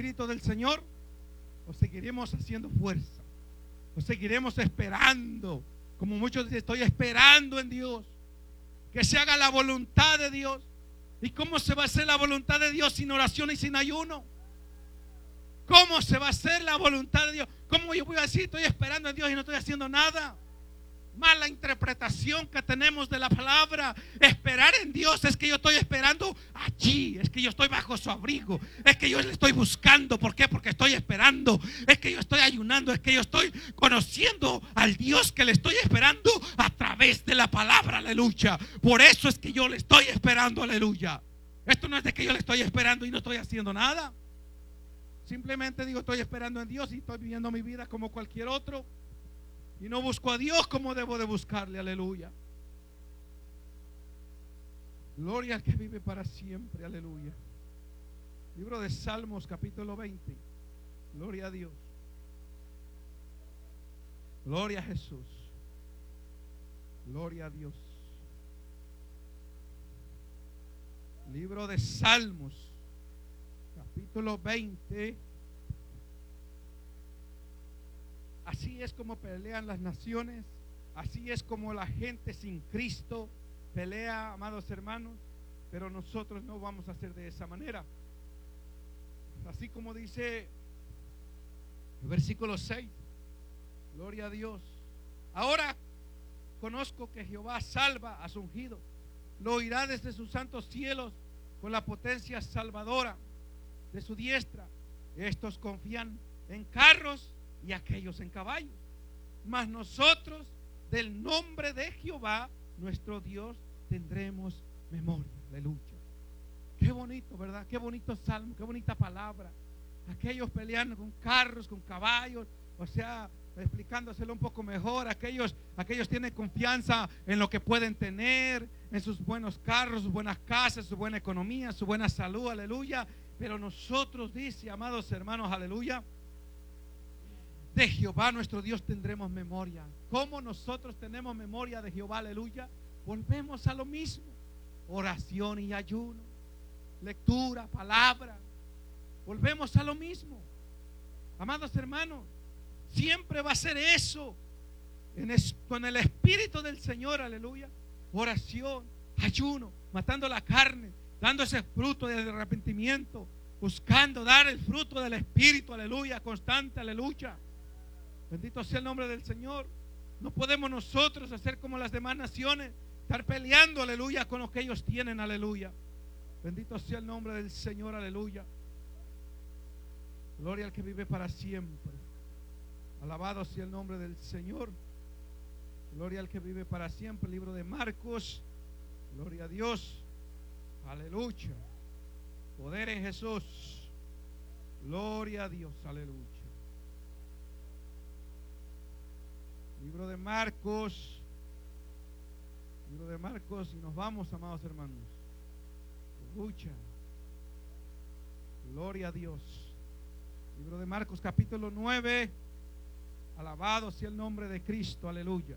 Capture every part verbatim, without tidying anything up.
Espíritu del Señor, o seguiremos haciendo fuerza, o seguiremos esperando, como muchos dicen, estoy esperando en Dios, que se haga la voluntad de Dios. ¿Y cómo se va a hacer la voluntad de Dios sin oración y sin ayuno? ¿Cómo se va a hacer la voluntad de Dios? ¿Cómo yo voy a decir estoy esperando en Dios y no estoy haciendo nada? Mala interpretación que tenemos de la palabra. Esperar en Dios es que yo estoy esperando allí, es que yo estoy bajo su abrigo, es que yo le estoy buscando. ¿Por qué? Porque estoy esperando, es que yo estoy ayunando, es que yo estoy conociendo al Dios que le estoy esperando a través de la palabra, aleluya. Por eso es que yo le estoy esperando, aleluya. Esto no es de que yo le estoy esperando y no estoy haciendo nada. Simplemente digo, estoy esperando en Dios y estoy viviendo mi vida como cualquier otro. Y no busco a Dios como debo de buscarle, aleluya. Gloria al que vive para siempre, aleluya. Libro de Salmos, capítulo veinte. Gloria a Dios. Gloria a Jesús. Gloria a Dios. Libro de Salmos, capítulo veinte. Así es como pelean las naciones, así es como la gente sin Cristo pelea, amados hermanos, pero nosotros no vamos a hacer de esa manera. Así como dice el versículo seis, gloria a Dios. Ahora conozco que Jehová salva a su ungido, lo oirá desde sus santos cielos con la potencia salvadora de su diestra. Estos confían en carros y aquellos en caballos, mas nosotros del nombre de Jehová nuestro Dios tendremos memoria, aleluya. Qué bonito, ¿verdad? Qué bonito salmo, qué bonita palabra. Aquellos peleando con carros, con caballos, o sea, explicándoselo un poco mejor, aquellos, aquellos tienen confianza en lo que pueden tener, en sus buenos carros, sus buenas casas, su buena economía, su buena salud, aleluya. Pero nosotros, dice, amados hermanos, aleluya, de Jehová nuestro Dios tendremos memoria. ¿Cómo nosotros tenemos memoria de Jehová? Aleluya. Volvemos a lo mismo. Oración y ayuno, lectura, palabra. Volvemos a lo mismo. Amados hermanos, siempre va a ser eso. En es, con el Espíritu del Señor, aleluya. Oración, ayuno, matando la carne, dando ese fruto de arrepentimiento, buscando dar el fruto del Espíritu, aleluya, constante, aleluya. Bendito sea el nombre del Señor. No podemos nosotros hacer como las demás naciones, estar peleando, aleluya, con lo que ellos tienen, aleluya. Bendito sea el nombre del Señor, aleluya. Gloria al que vive para siempre. Alabado sea el nombre del Señor. Gloria al que vive para siempre. Libro de Marcos. Gloria a Dios. Aleluya. Poder en Jesús. Gloria a Dios. Aleluya. Libro de Marcos. Libro de Marcos. Y nos vamos, amados hermanos. Aleluya. Gloria a Dios. Libro de Marcos, capítulo nueve. Alabado sea el nombre de Cristo. Aleluya.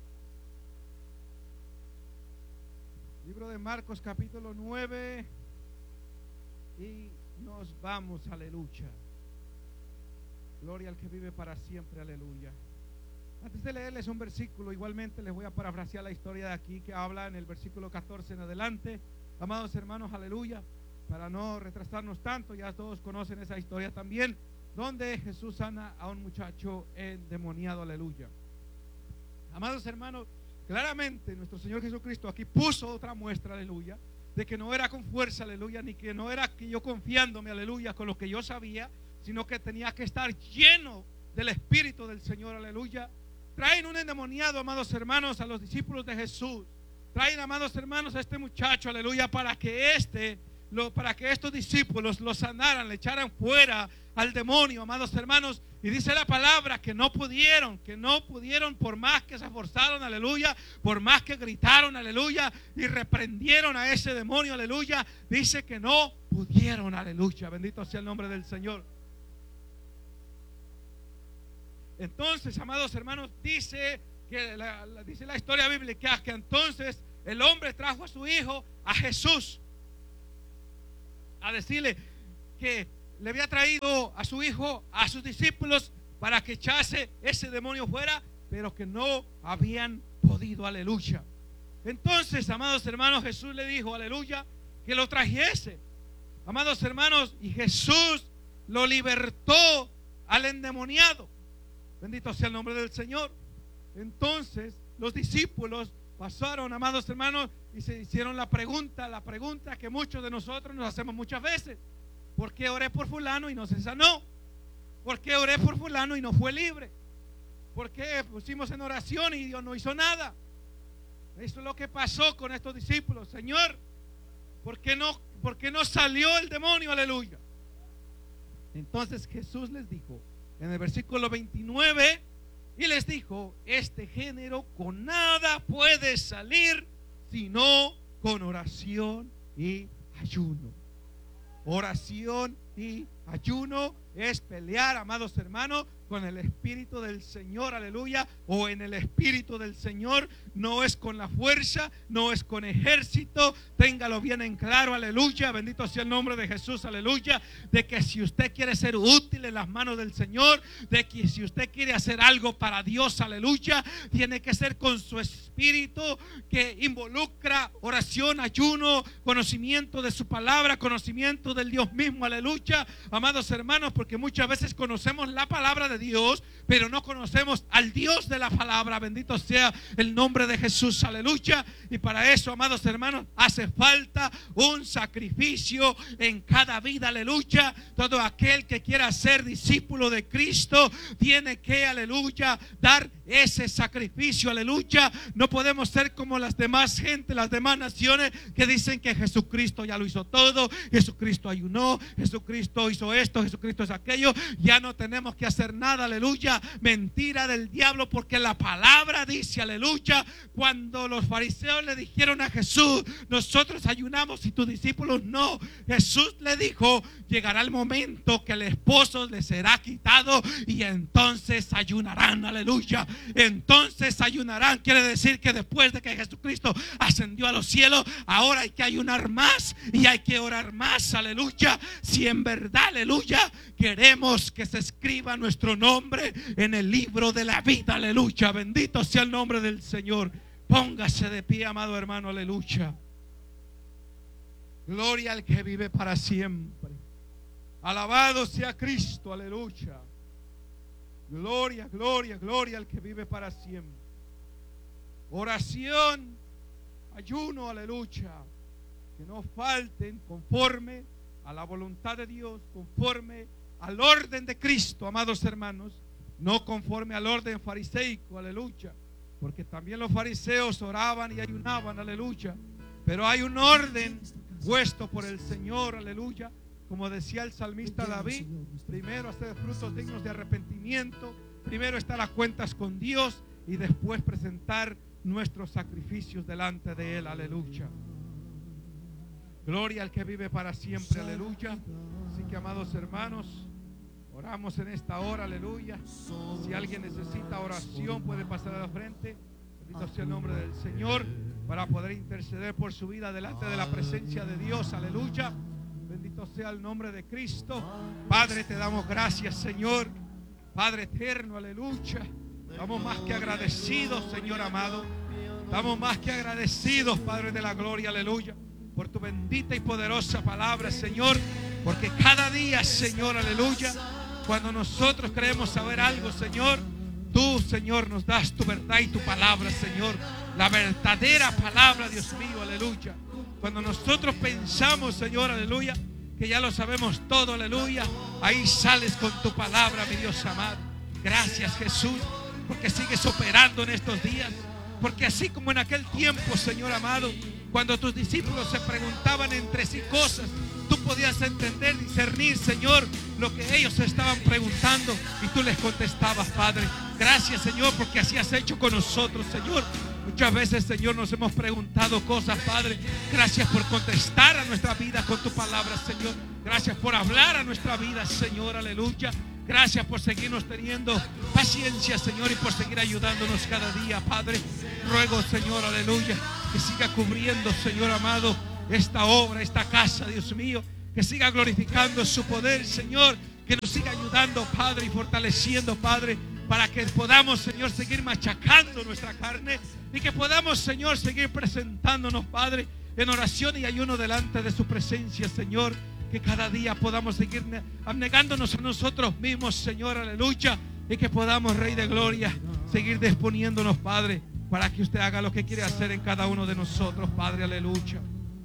Libro de Marcos, capítulo nueve. Y nos vamos. Aleluya. Gloria al que vive para siempre. Aleluya. Antes de leerles un versículo, igualmente les voy a parafrasear la historia de aquí que habla en el versículo catorce en adelante. Amados hermanos, aleluya. Para no retrasarnos tanto, ya todos conocen esa historia también, donde Jesús sana a un muchacho endemoniado, aleluya. Amados hermanos, claramente nuestro Señor Jesucristo aquí puso otra muestra, aleluya, de que no era con fuerza, aleluya, ni que no era que yo confiándome, aleluya, con lo que yo sabía, sino que tenía que estar lleno del Espíritu del Señor, aleluya. Traen un endemoniado, amados hermanos, a los discípulos de Jesús. Traen, amados hermanos, a este muchacho, aleluya, para que este Lo, para que estos discípulos lo sanaran, le echaran fuera al demonio, amados hermanos. Y dice la palabra que no pudieron, que no pudieron por más que se esforzaron, aleluya, por más que gritaron, aleluya, y reprendieron a ese demonio, aleluya. Dice que no pudieron, aleluya. Bendito sea el nombre del Señor. Entonces, amados hermanos, dice que la, la, dice la historia bíblica que entonces el hombre trajo a su hijo a Jesús a decirle que le había traído a su hijo, a sus discípulos, para que echase ese demonio fuera, pero que no habían podido, aleluya. Entonces, amados hermanos, Jesús le dijo, aleluya, que lo trajese, amados hermanos, y Jesús lo libertó al endemoniado. Bendito sea el nombre del Señor. Entonces los discípulos pasaron, amados hermanos, y se hicieron la pregunta, la pregunta que muchos de nosotros nos hacemos muchas veces: ¿por qué oré por fulano y no se sanó? ¿Por qué oré por fulano y no fue libre? ¿Por qué pusimos en oración y Dios no hizo nada? Eso es lo que pasó con estos discípulos. Señor, ¿por qué no, por qué no salió el demonio? Aleluya. Entonces Jesús les dijo en el versículo veintinueve, y les dijo: este género con nada puede salir sino con oración y ayuno. Oración y ayuno es pelear, amados hermanos, con el Espíritu del Señor, aleluya, o en el Espíritu del Señor. No es con la fuerza, no es con ejército. Téngalo bien en claro, aleluya, bendito sea el nombre de Jesús, aleluya, de que si usted quiere ser útil en las manos del Señor, de que si usted quiere hacer algo para Dios, aleluya, tiene que ser con su espíritu, que involucra oración, ayuno, conocimiento de su palabra, conocimiento del Dios mismo, aleluya, amados hermanos, porque muchas veces conocemos la palabra de Dios, pero no conocemos al Dios de la palabra. Bendito sea el nombre de Jesús, aleluya. Y para eso, amados hermanos, hace falta un sacrificio en cada vida, aleluya. Todo aquel que quiera ser discípulo de Cristo tiene que, aleluya, dar ese sacrificio, aleluya. No podemos ser como las demás gente, las demás naciones que dicen que Jesucristo ya lo hizo todo, Jesucristo ayunó, Jesucristo hizo esto, Jesucristo es aquello. Ya no tenemos que hacer nada, aleluya. Mentira del diablo, porque la palabra dice, aleluya, cuando los fariseos le dijeron a Jesús: nosotros ayunamos y tus discípulos no, Jesús le dijo: llegará el momento que el esposo les será quitado y entonces ayunarán, aleluya. Entonces ayunarán, quiere decir que después de que Jesucristo ascendió a los cielos, ahora hay que ayunar más y hay que orar más, aleluya. Si en verdad, aleluya, queremos que se escriba nuestro nombre en el libro de la vida, aleluya. Bendito sea el nombre del Señor. Póngase de pie, amado hermano, aleluya. Gloria al que vive para siempre. Alabado sea Cristo, aleluya. Gloria, gloria, gloria al que vive para siempre. Oración, ayuno, aleluya. Que no falten conforme a la voluntad de Dios, conforme al orden de Cristo, amados hermanos, no conforme al orden fariseico, aleluya, porque también los fariseos oraban y ayunaban, aleluya, pero hay un orden puesto por el Señor, aleluya, como decía el salmista David: primero hacer frutos dignos de arrepentimiento, primero estar a cuentas con Dios y después presentar nuestros sacrificios delante de Él, aleluya. Gloria al que vive para siempre, aleluya. Así que, amados hermanos, oramos en esta hora, aleluya. Si alguien necesita oración, puede pasar a la frente. Bendito sea el nombre del Señor, para poder interceder por su vida delante de la presencia de Dios, aleluya. Bendito sea el nombre de Cristo. Padre, te damos gracias, Señor, Padre eterno, aleluya. Estamos más que agradecidos, Señor amado. Estamos más que agradecidos, Padre de la gloria, aleluya, por tu bendita y poderosa palabra, Señor, porque cada día, Señor, aleluya, cuando nosotros creemos saber algo, Señor, tú, Señor, nos das tu verdad y tu palabra, Señor, la verdadera palabra, Dios mío, aleluya. Cuando nosotros pensamos, Señor, aleluya, que ya lo sabemos todo, aleluya, ahí sales con tu palabra, mi Dios amado. Gracias, Jesús, porque sigues operando en estos días, porque así como en aquel tiempo, Señor amado, cuando tus discípulos se preguntaban entre sí cosas, tú podías entender, discernir, Señor, lo que ellos estaban preguntando y tú les contestabas, Padre. Gracias, Señor, porque así has hecho con nosotros, Señor. Muchas veces, Señor, nos hemos preguntado cosas, Padre. Gracias por contestar a nuestra vida con tu palabra, Señor. Gracias por hablar a nuestra vida, Señor, aleluya. Gracias por seguirnos teniendo paciencia, Señor, y por seguir ayudándonos cada día, Padre. Ruego, Señor, aleluya, que siga cubriendo, Señor amado, esta obra, esta casa, Dios mío, que siga glorificando su poder, Señor, que nos siga ayudando, Padre, y fortaleciendo, Padre, para que podamos, Señor, seguir machacando nuestra carne y que podamos, Señor, seguir presentándonos, Padre, en oración y ayuno delante de su presencia, Señor. Que cada día podamos seguir abnegándonos a nosotros mismos, Señor, aleluya. Y que podamos, Rey de Gloria, seguir disponiéndonos, Padre, para que usted haga lo que quiere hacer en cada uno de nosotros, Padre, aleluya.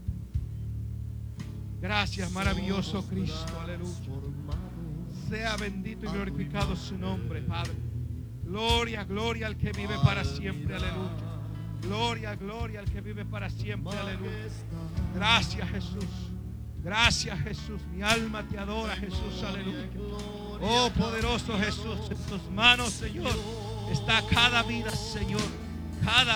Gracias, maravilloso Cristo, aleluya. Sea bendito y glorificado su nombre, Padre. Gloria, gloria al que vive para siempre, aleluya. Gloria, gloria al que vive para siempre, aleluya. Gracias, Jesús. Gracias, Jesús. Mi alma te adora, Jesús, aleluya. Oh, poderoso Jesús, en tus manos, Señor, está cada vida, Señor. Cada